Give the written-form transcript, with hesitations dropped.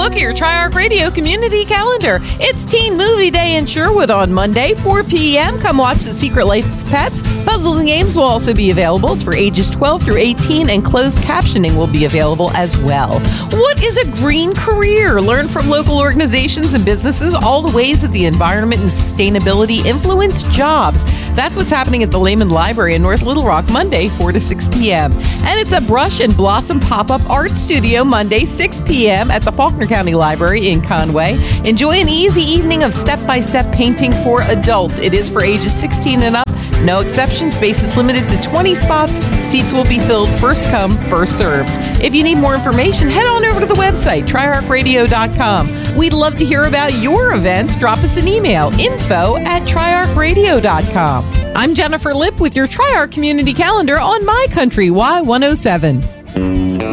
look at your Tri-Arc Radio community calendar. It's Teen Movie Day in Sherwood on Monday, 4 p.m. Come watch The Secret Life of Pets. Puzzles and games will also be available. It's for ages 12 through 18, and closed captioning will be available as well. What is a green career? Learn from local organizations and businesses all the ways that the environment and sustainability influence jobs. That's what's happening at the Lehman Library in North Little Rock Monday, 4 to 6 p.m. And it's a Brush and Blossom pop-up art studio Monday, 6 p.m. at the Faulkner County Library in Conway. Enjoy an easy evening of step-by-step painting for adults. It is for ages 16 and up. No exception. Space is limited to 20 spots. Seats will be filled first come, first served. If you need more information, head on over to the website, triarcradio.com. We'd love to hear about your events. Drop us an email, info@triarcradio.com. I'm Jennifer Lipp with your Tri-Arc Community Calendar on My Country Y107.